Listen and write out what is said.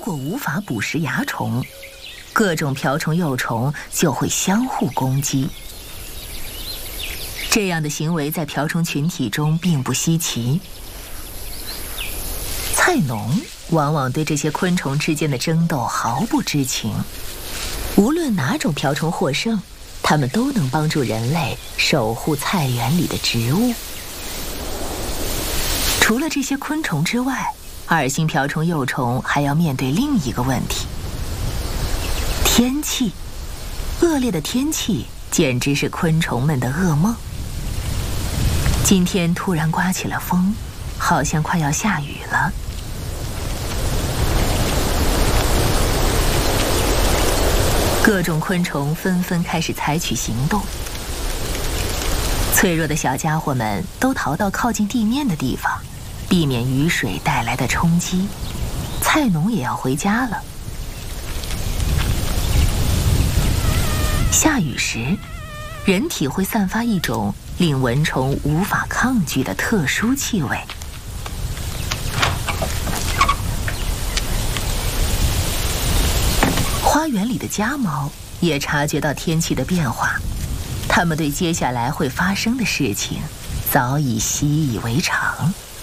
果无法捕食蚜虫，各种瓢虫幼虫就会相互攻击。这样的行为在瓢虫群体中并不稀奇。菜农往往对这些昆虫之间的争斗毫不知情，无论哪种瓢虫获胜，它们都能帮助人类守护菜园里的植物。除了这些昆虫之外，二星瓢虫幼虫还要面对另一个问题：天气。恶劣的天气简直是昆虫们的噩梦。今天突然刮起了风，好像快要下雨了。各种昆虫纷纷开始采取行动。脆弱的小家伙们都逃到靠近地面的地方，避免雨水带来的冲击。菜农也要回家了。下雨时，人体会散发一种令蚊虫无法抗拒的特殊气味。花园里的家猫也察觉到天气的变化，它们对接下来会发生的事情早已习以为常。